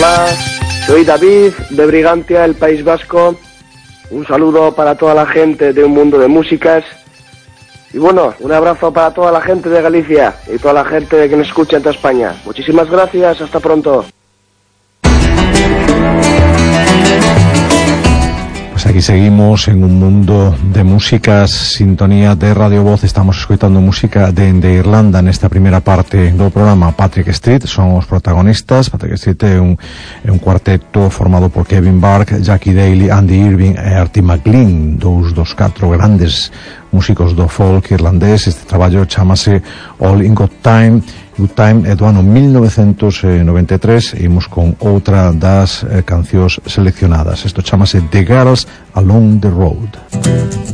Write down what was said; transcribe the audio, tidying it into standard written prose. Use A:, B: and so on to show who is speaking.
A: Hola, soy David de Brigantia, el País Vasco. Un saludo para toda la gente de Un Mundo de Músicas. Y bueno, un abrazo para toda la gente de Galicia y toda la gente que nos escucha en toda España. Muchísimas gracias, hasta pronto.
B: Pues aquí seguimos en Un Mundo de Músicas, sintonía de Radio Voz. Estamos escoitando música de Irlanda nesta primeira parte do programa. Patrick Street son os protagonistas. Patrick Street é un cuarteto formado por Kevin Burke, Jackie Daly, Andy Irving e Artie McLean, dous dos 4 grandes músicos do folk irlandés. Este traballo chamase All in Good Time. Good Time é do ano 1993 e imos con outra das cancións seleccionadas. Isto chamase The Girls Along the Road.